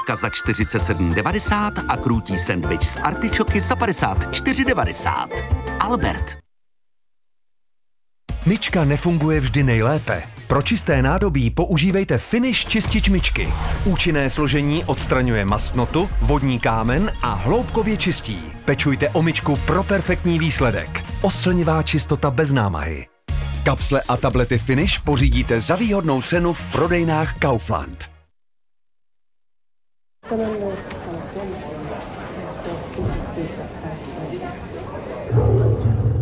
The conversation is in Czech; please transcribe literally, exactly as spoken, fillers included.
Polévka za čtyřicet sedm devadesát a krůtí sendvič z artičoky za padesát čtyři devadesát. Albert. Myčka nefunguje vždy nejlépe. Pro čisté nádobí používejte Finish čistič myčky. Účinné složení odstraňuje mastnotu, vodní kámen a hloubkově čistí. Pečujte o myčku pro perfektní výsledek. Oslnivá čistota bez námahy. Kapsle a tablety Finish pořídíte za výhodnou cenu v prodejnách Kaufland.